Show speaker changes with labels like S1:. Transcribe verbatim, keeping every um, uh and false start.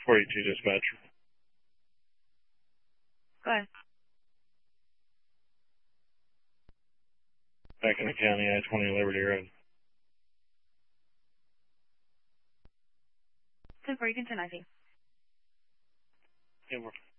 S1: forty-two dispatch.
S2: Go ahead.
S1: Back in the county, I twenty Liberty Road.
S2: ten four, you can ten I C.
S1: Yeah, we're